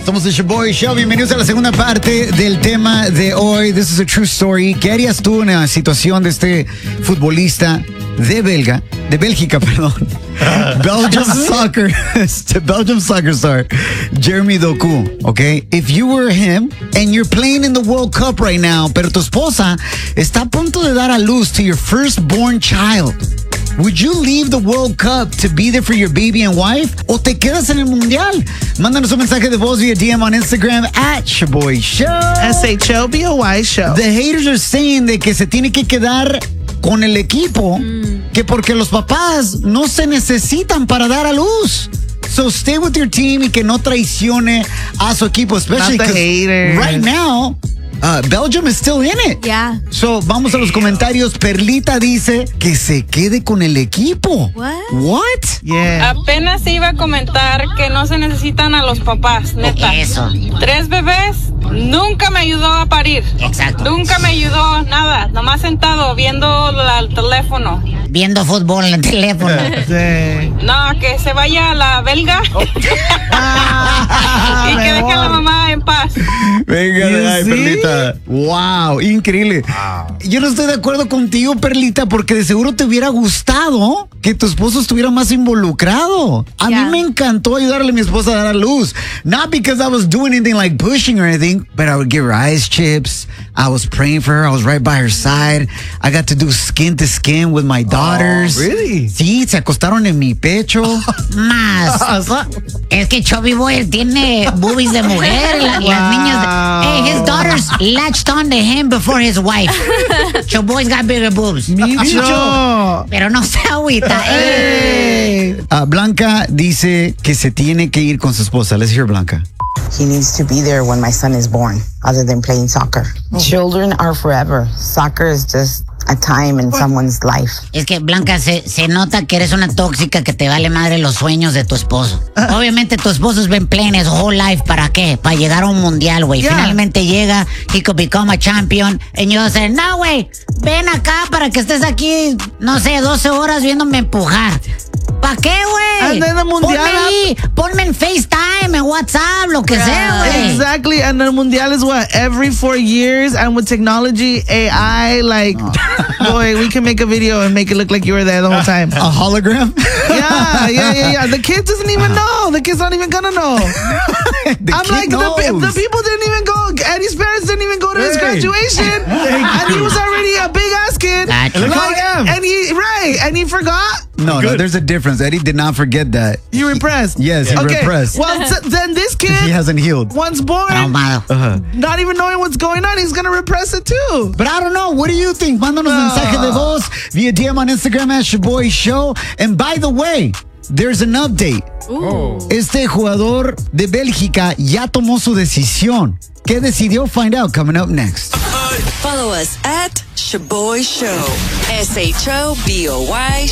Somos el Shaboy Show. Bienvenidos a la segunda parte del tema de hoy. This is a true story. ¿Qué harías tú en la situación de este futbolista de Bélgica, perdón? Belgium soccer star, Jeremy Doku, okay? If you were him and you're playing in the World Cup right now, pero tu esposa está a punto de dar a luz to your firstborn child, would you leave the World Cup to be there for your baby and wife? ¿O te quedas en el Mundial? Mándanos un mensaje de voz via DM on Instagram at Shaboy Show. SHOBOY Show. The haters are saying de que se tiene que quedar con el equipo, que porque los papás no se necesitan para dar a luz. So stay with your team y que no traicione a su equipo, especially Not the haters. Right now, Belgium is still in it. Yeah. So, vamos a los comentarios. Perlita dice que se quede con el equipo. What? Yeah. Apenas iba a comentar que no se necesitan a los papás, neta. Eso. 3 bebés, nunca me ayudó a parir. Exacto. Nunca me ayudó nada, nomás sentado viendo el teléfono. Viendo fútbol en el teléfono. Sí. No, que se vaya a la belga y que deje a la mamá en paz. Venga, ay, ¿Sí? Perlita. Wow, increíble. Yo no estoy de acuerdo contigo, Perlita, porque de seguro te hubiera gustado que tu esposo estuviera más involucrado. A mí me encantó ayudarle a mi esposa a dar a luz. Not because I was doing anything like pushing or anything, but I would give her ice chips. I was praying for her. I was right by her side. I got to do skin to skin with my daughters. Oh, really? Sí, se acostaron en mi pecho. Más. Es que Chubby Boy tiene boobies de mujer. Las niñas. Hey, his daughters latched on to him before his wife. Chubby Boy's got bigger boobs. Micho. Pero no se agüita. Blanca dice que se tiene que ir con su esposa. Let's hear Blanca. He needs to be there when my son is born, other than playing soccer. Children are forever. Soccer is just a time in someone's life. Es que, Blanca, se nota que eres una tóxica que te vale madre los sueños de tu esposo. Obviamente tu esposo's been playing his whole life. ¿Para qué? Para llegar a un mundial, güey. Yeah. Finalmente llega, he could become a champion. And you say, no, güey, ven acá para que estés aquí, no sé, 12 horas viéndome empujar. ¿Para qué, güey? And then the mundial. Ponme ahí, ponme en FaceTime, en WhatsApp, lo que sea, güey. Exactly, and the Mundial is what? Every 4 years, and with technology, AI, like, boy, we can make a video and make it look like you were there the whole time. A hologram? Yeah. The kid doesn't even know. The kid's not even gonna know. I'm like, the people didn't even go. Eddie's parents didn't even go to his graduation, and he was already a big ass kid. Gotcha. Look how I am. And he forgot. No, there's a difference. Eddie did not forget that. You repressed. Yes, he repressed. Well, then this kid, He hasn't healed. once born, Traumado. not even knowing what's going on, he's gonna repress it too. But I don't know. What do you think? Mándanos mensaje de voz via DM on Instagram at Shaboy Show. And by the way, there's an update. Este jugador de Bélgica ya tomó su decisión. ¿Qué decidió? Find out coming up next. Follow us at Shaboy Show. SHOBOY